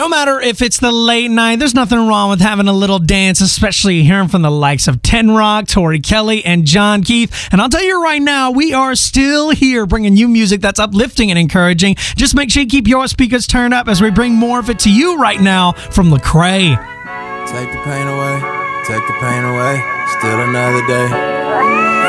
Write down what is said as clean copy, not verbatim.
matter if it's the late night, there's nothing wrong with having a little dance, especially hearing from the likes of Ten Rock, Tori Kelly, and John Keith. And I'll tell you right now, we are still here bringing you music that's uplifting and encouraging. Just make sure you keep your speakers turned up as we bring more of it to you right now from Lecrae. Take the pain away, still another day.